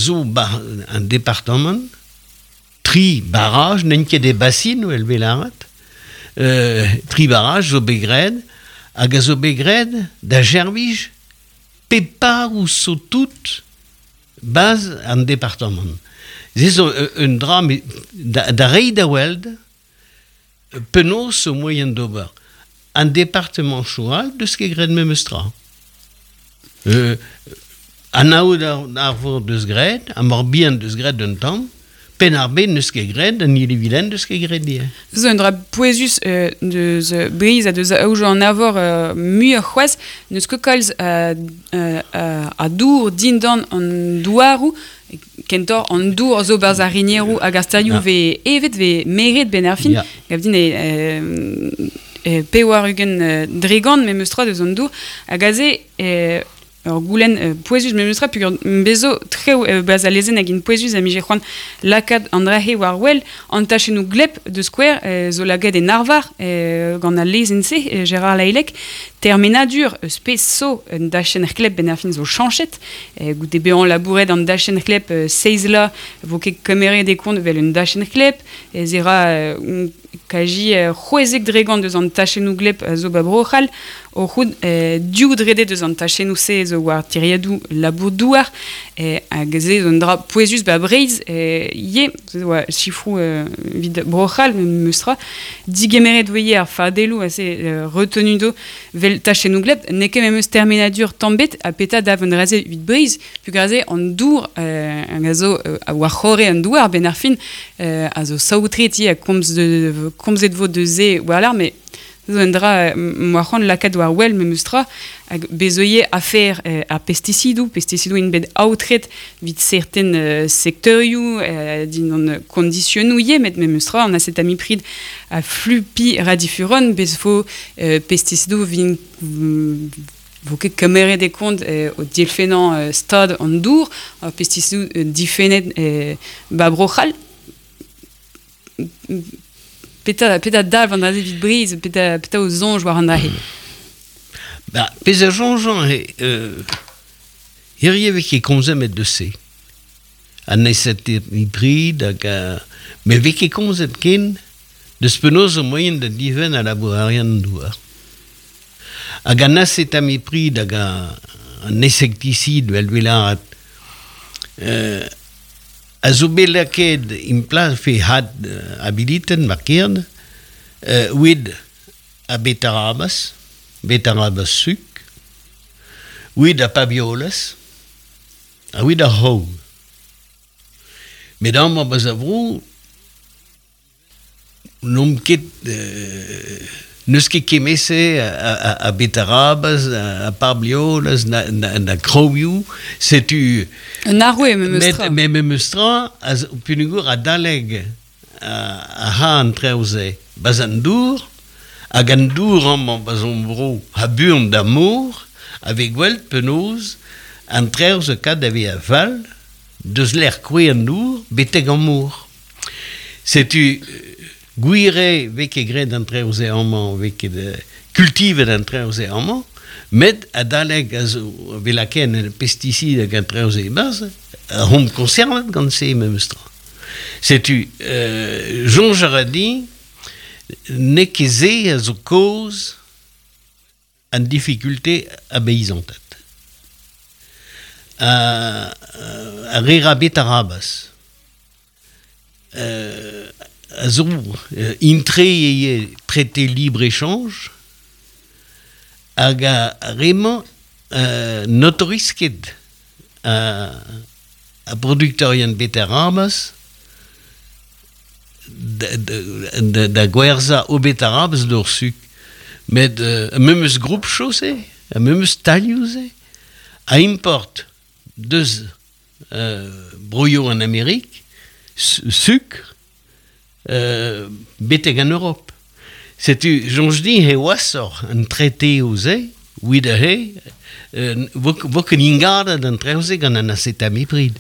zo un département, tri barrage, n'en ket des bassines ou elve larat, tri barrage zo begred, hag a zo begred da gervij, pepar ou so tout baz an département. C'est un drame da rei da weld, penaos au moyen d'ober. Un département choual de ce qui est gré de Memestra. Un aoud ar vor de ce gré, un morbien de ce gré d'un temps, pen ar ben de ce qui est gré, d'un il est vilain de ce qui est gré d'hier. Zo un dra poezus de ce brise a de za aujo an avor muier c'hwez, neus ket kalz a dour dindan an douarou, kentor an dour zo barz ar rinieroù hag ar stadiou ve evet ve meret ben ar fin, gav din pewar ugen dregan me meustra de zon dour, hag aze ur goulenn poezus me meustra pugur bezo treo baz a lezen hag in poezus a mije c'hoant lakad an drahe war wel an tachenou glep de skwer zo lagad e narvar gant a lezen se Gérard Lailek termenadur spez so un dachen er klep ben ar fin zo chanchet goude bean labouret an dachen klep seizla vo ket kemeret de kont vel un dachen klep zera kaji c'hwezek dregan deus an tachenou glep zo babrochal o c'houd diou drede deus an tachenou se zo war tiriadou labour douar hag ze zo un dra poezus ba breiz ye chifrou vid brochal meustra digemeret voye ar fardelou assez retenu do vel tachenou glep ne ket memeus termenadur tambet a peta da von raze vid breiz pu graze an dour hag a zo a war c'hore an douar ben ar fin a zo saoutreti a komzet vo de ze walar mais zo un dra moarc'hant lakad war wel me meustra hag bezoie afer a pesticidou in bet aoutret vid certain sektorioù din an konditionou ye met me meustra an acetamiprid a flupi radifuron bez fo pesticidou vin vo ket kemeret e kont o dielfennan stad an dour a pesticidou difenet babrochal peta dal van raze vid briz, peta o zonj war an dahe. Pez a jonjan hirie vek e komzem et de se. An neset hybrid, me vek e komzem ken, deus penaos o moyen da diven a labourarian douar. Hag an acetamiprid hag an insecticide vel velarat a zo bet lakaet implant fe had habiliten markerd oued a betarabas suk, oued a pabiolas, a oued a ho. Met an ma baz a vrou, n'om ket neus ket kemese a betarabas, a pabiolas, na kroviou, setu Un arwe me meustra. Me meustra, punugur a daleg a ha an treoze baz an dour, hag an dour an baz an bro a burn d'amour, avec gwelt penaos, an treoze kad ave a val, deus l'er kwe an dour, beteg an mour. Setu gwire vek e gred an treoze amman, vek e kultive an treoze amman, met a daleg a zo velaken en pesticide hag an treoze e baz, a hom konservat gant se me meustra. Setu, jonj a di, ne ket ze a zo koz an difficulté a beizantat. A rera betarabas. A zo intre traité libre-échange, hag a remañ notorisket a produktorien betarabas da gwerza o betarabas d'or suk. Met a memeus group chose, a memeus talioù a import deus broio en Amerik, sucre, beteg en Europe. Setu, jonj di he oasor an traité o ze, ouid a he, vo ken ingada d'an treoze gant an acetamiprid.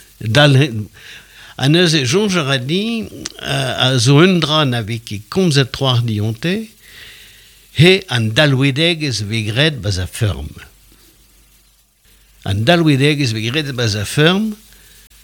An eus jonj a di, a zo un dra na vek e komzet troar dionte, he an dalwedeg ez vegret baz a ferm. An dalwedeg ez vegret baz a ferm,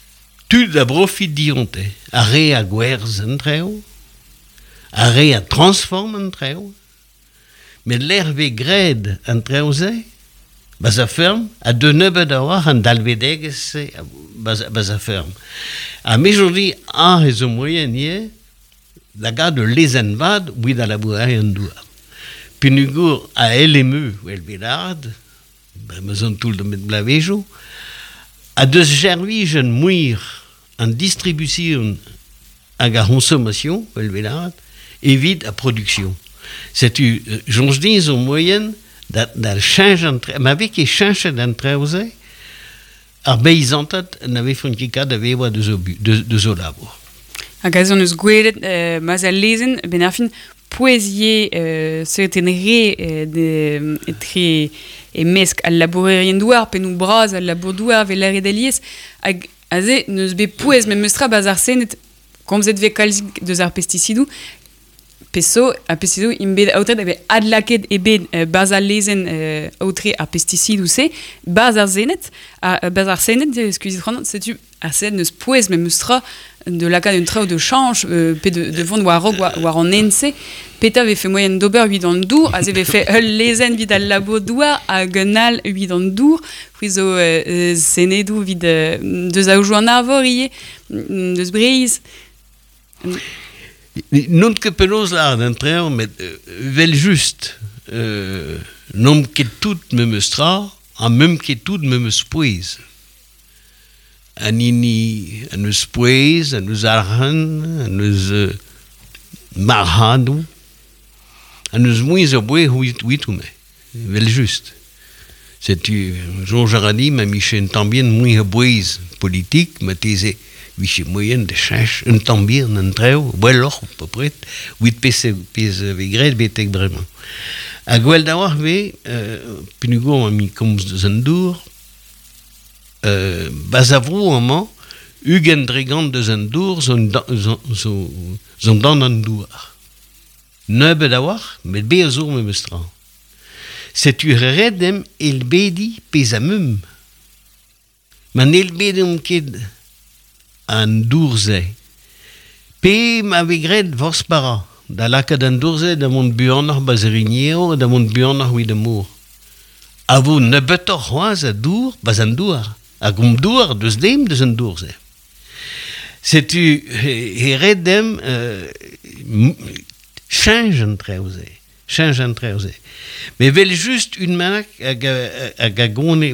Tu da profit dionte, a re a gwerz an treo, a re a transform an treo, met l'herve gred an treo ze, bas a ferm, a de nebeud a war an dalvedeg se, bas a ferm. A mejori a zo moyen ye, da ga de lezen vad, ouid a labourer an douar. Pinugur a LME, ou el belard, meuzon tout de met blavejo, a deus gervijen mouir an distribution hag a consommation, ou el belard, evit a production. Setu, jonj din zo moyen, da chanj an tre, ma vek e chanj an treoze, ar beizantat n'ave fronkika da vewa de zo labour. Hag a zon eus gwelet maz a lezen, ben ar fin poesie seuten re etre mesk al labourerien douar, pen ou braz al labour douar ve lare d'alies, hag a ze neus be poez me meustra baz ar senet komzet ve kalzik deus ar pesticidou, peso, a pesticidou imbed aotret ebe adlaket ebed baz al lezen aotre ar pesticidou se, baz ar senet, excusez moi, setu ar senet neus poez me meustra de la d'un trao de change, pe de vond war rog war an ense, peta ve fait moyen d'ober 8 an dour, a ze ve fait lezen vid al labo dour, a genal 8 an dour, frizo senedou vid deus a oujou an arvor ie, deus breiz. Non ket penaos la d'un trao, met vel just, nom ket tout me meustra, a mem ket tout me meus poez. An ini, an eus poez, an eus arhan, an eus marhadou, an eus mouiz o boe huitou me, vel just. Setu, Georges Aradi m'a michen tambien mouiz o boez politik, ma teze viche moyen de chanch, un tambien an treo, wel or, popret, huit pez vegret betek bremañ. A gwell da war ve, pinugo a mi komz deus an dour, baz a vrou amañ, ugen dregant deus an dour zon dan an douar. Nebeud a war, met be a zour me meustra. Setu redem el bedi pez a meum. Man el bedem ket an dour ze. Pe ma vegret vors para. Da lakad an dour ze da mont buanoc'h baz erigneo, da mont buanoc'h ouid amour. A vo nebeud or c'hoaz a dour baz an douar. A gom douar deus dem deus an dour ze. Setu redem chanj an treo ze. Chanj an treo ze. Me vel just un manak hag a gone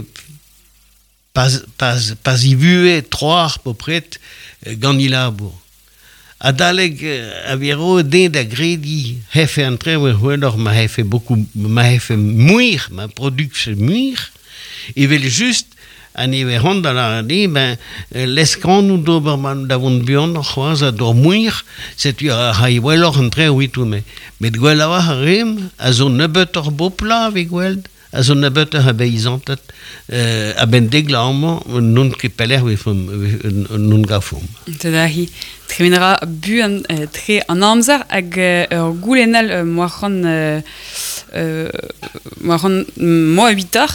pas i vue troar popret gant i labour. A daleg a vero den da gredi hefe an treo c'hwellor ma hefe mouir, ma production mouir, e vel just an eve hon da la rade, ben, leskan nou doberman da vont buan or c'hoaz a dor mouir, setu a c'hwellor an treo ouitou me. Met gwell a war a rem, a zo nebeut or bopla ave gweld, a zo nebeut ar beizantat, a ben degla amañ, non ket peler non gafom. Teda hi, tremenera bu tre an amzer hag ur goulenal moarc'han moa 8 ar,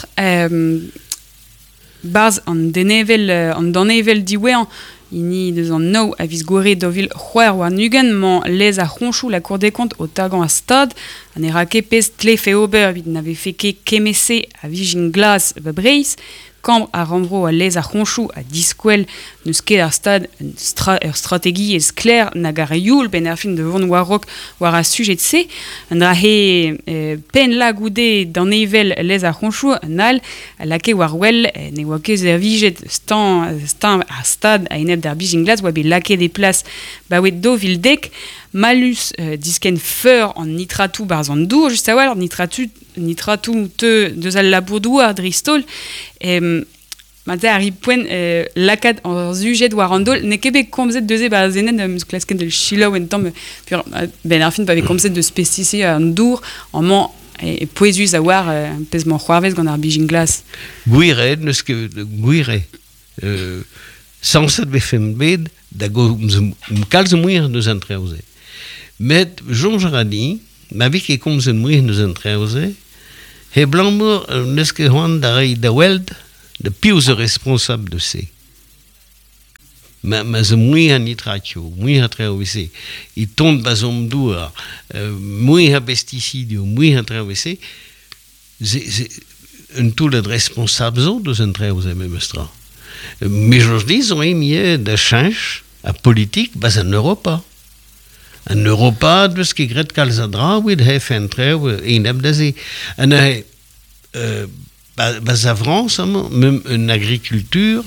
barz an danevel diwean, ini deus an nou a viz gore dovil c'hwer war nugen, man lez a c'honchou la Cour des comptes o tagan a stad, an e rake pez tlefe ober vid n'ave feke kemese a vijin glas ba breiz, kamp a rambro a lez a c'honchou a diskwel neus ket ar stad ur strategi ez kler nag ar youl ben ar fin de vont war a sujet se, an dra he pen la goude dan evel lez a c'honchou an al a lake war wel ne oa ket er vijet stan a stad a enep d'ar bijin glas oa be lake de plas ba oet do vildek malus disken feur an nitratou barz an dour just a wal nitratou te deus al labourdou ar dristol Mata a ripoen lakad an zujet war an dol, ne kebe komzet deuze ba zenet eus klasken del chilaou en tamm, ben ar fin pa ve komzet deus pestise an dour, an man poezus a war pez man c'hoarvez gant ar bijin glas. Gouiret, neus ket gouiret. Sanset ve fem bed, da go kalz mouir neus an treoze. Met Georges Aradi, ma vek e komzet mouir neus an treoze, he blanmour neus ket c'hoant da rei da weld, de piouz responsable de se. ma ze mouiha nitratio, mouiha traoese, I tont bazom dour, mouiha pesticidio, mouiha traoese, un toulet responsable zo deus un traoese memestra. Mais je dis, on est de change à politique, bas en Europa. En Europa, dus ki gret kalz a dra, wid he fen treo, ein ab da ze. En he, bas a France, même une agriculture,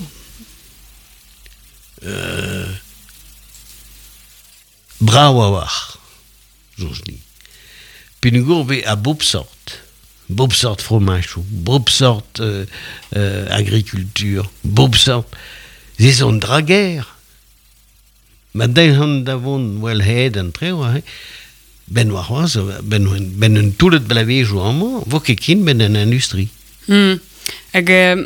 brau a war, je dis. Puis nous gourbe a bob sort fromage, bob sort agriculture, bob sort, c'est son draguer. Ma den davon wel hed en treo, ben waroz, ben un toulet blavej o amañ, vo ket kin ben en industrie. Hag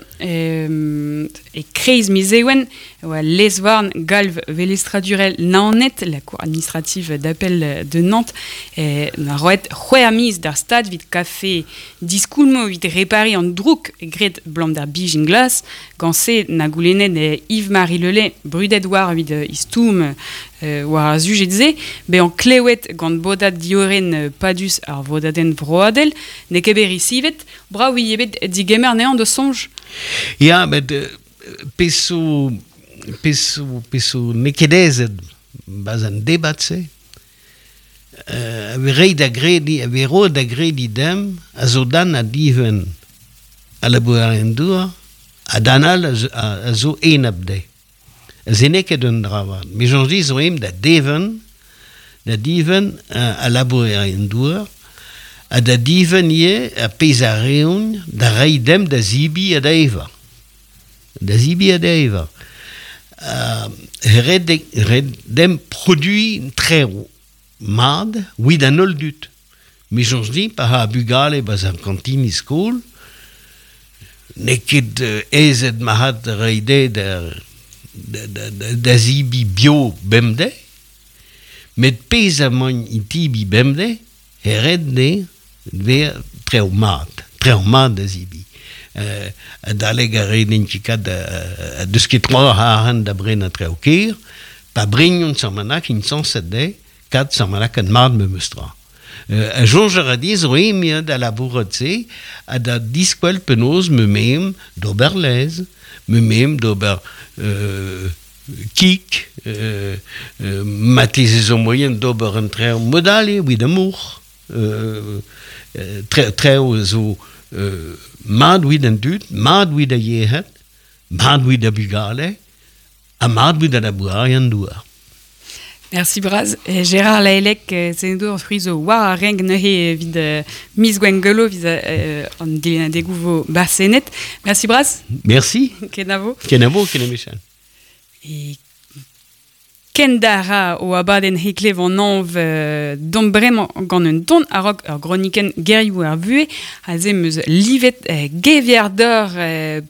kreiz mizeouen oa lesvarn galv velestradurel naonet, la cour administrative d'appel de Nantes, na roet c'hwer miz d'ar stad vid kafe diskoulmo vid repari an drouk gret blant d'ar bij in glas, ganse na goulenet Yves-Marie Lelay brudet war vid istoum war a zujet ze, be an klewet gant bodat dioren padus ar vodaden vroadel, ne keber isivet, brao yebet digemer nean de sonj. Ja, bet peso nekedezet baz an debat se, ave ro da gredi dem, a zo dan a diven a labouarien dour, a danal a zo en abde. A zeneket un dravad. Me j'en dis zo em da diven a labouarien dour, a da diven ye a pez a reoun da rei dem da zibi a da eva. Da zibi a da eva. Red dem produit treo mad, oui da nol dut. Me j'en dis pa ha bugale baz an kantin iskol, neket ezet mahat reide da zibi bio bemde, met pez a moin itibi bemde, red ne ver treo mad da zibi. Daleg a redin kikat deus ket troa haran da bren a treo ker, pa bregnon samanak in sanset kat samanak an mad me meustra. A jonge a diz roemia da labourat se, a da diskwel penoz me mem d'ober lez, me mem d'ober kik, matez zo moyen d'ober an treo modale, oui d'amour, treo zo mad wid an dut, mad wid a yehet, mad wid a bugale, a mad wid a labouarien dour. Merci Braz. Gérard Laelek, senedor an frizo war a reng neuhe vid Miss Gwengelo vid an dilena degouvo barsenet. Merci Braz. Merci. Kenavo. Kenavo, kenemechan. E ken dara o abaden heklev an anv don bremañ gant un ton a rog ar groniken gerioù ar vue a ze meus livet gevier d'or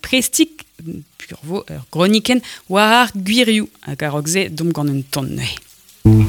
prestik pur vo ur groniken war ar gwirioù hag a rog ze dom gant un ton neuhe.